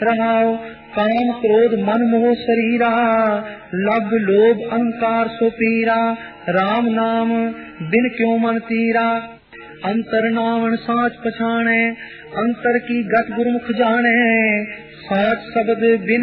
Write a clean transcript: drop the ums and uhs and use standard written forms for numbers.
रहाओ काम क्रोध मन मोह शरीरा, लभ लोभ अहंकार सो पीरा, राम नाम बिन क्यों मन तीरा। अंतर नावण साच पछाणे, अंतर की गत गुरुमुख जाने, साच शब्द बिन